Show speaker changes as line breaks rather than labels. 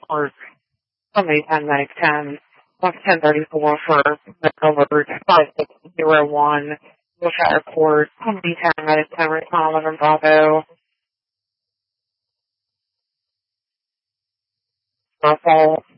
report somebody 10-10, 1034 for medical alert 5601, Wilshire Court, somebody 10 medic 10 respond 11 Bravo, Russell